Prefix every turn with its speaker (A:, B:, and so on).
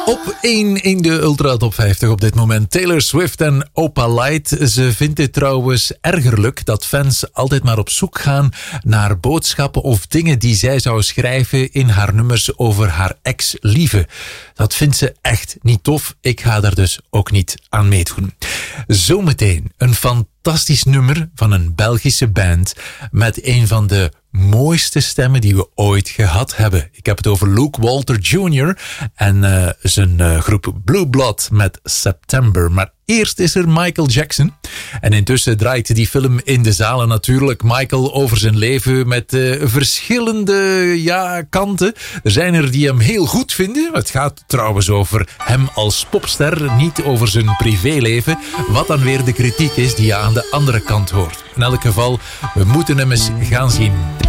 A: Op 1 in de Ultra Top 50 op dit moment. Taylor Swift en Opalite. Ze vindt het trouwens ergerlijk dat fans altijd maar op zoek gaan naar boodschappen of dingen die zij zou schrijven in haar nummers over haar ex-lieve. Dat vindt ze echt niet tof. Ik ga daar dus ook niet aan meedoen. Zometeen een fantastisch nummer van een Belgische band met een van de mooiste stemmen die we ooit gehad hebben. Ik heb het over Luke Walter Jr. en zijn groep Blue Blood met September. Maar eerst is er Michael Jackson. En intussen draait die film in de zalen natuurlijk. Michael over zijn leven met verschillende kanten. Er zijn er die hem heel goed vinden. Het gaat trouwens over hem als popster, niet over zijn privéleven. Wat dan weer de kritiek is die je aan de andere kant hoort. In elk geval, we moeten hem eens gaan zien.